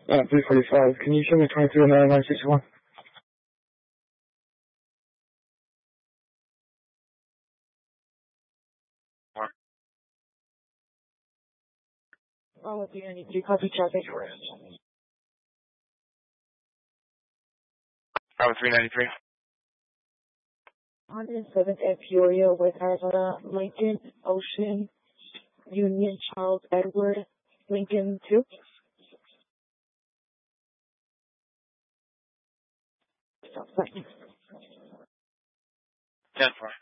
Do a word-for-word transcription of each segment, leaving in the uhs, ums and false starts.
Uh, three forty-five. Can you show me twenty-three and nine sixty-one? Oh, with you, ninety-three, copy traffic. Bravo three ninety-three. one oh seventh and Peoria, West Arizona, Lincoln, Ocean, Union, Charles, Edward, Lincoln two. ten four.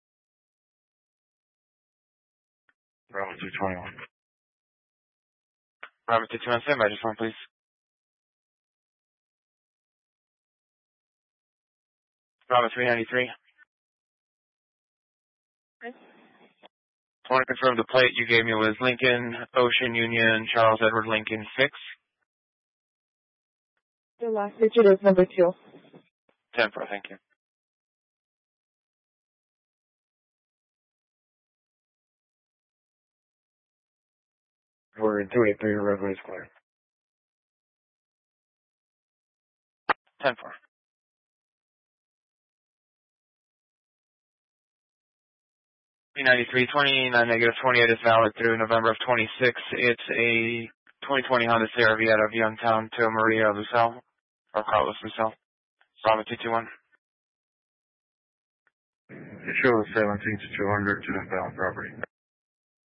Bravo two twenty-one. Bravo two twenty-one, stand by just one, please. Bravo three ninety-three. Okay. I want to confirm the plate you gave me was Lincoln, Ocean, Union, Charles, Edward, Lincoln six. The last digit is number two. ten four, thank you. We're in two eighty-three, roadway is clear. ten four. three ninety-three, twenty-nine negative twenty-eight is valid through November of twenty-six. It's a twenty twenty Honda C R V out of Youngtown to Maria Lucelle, or Carlos Lucelle. Bravo two two one. It shows seventeen to two hundred to the inbound property.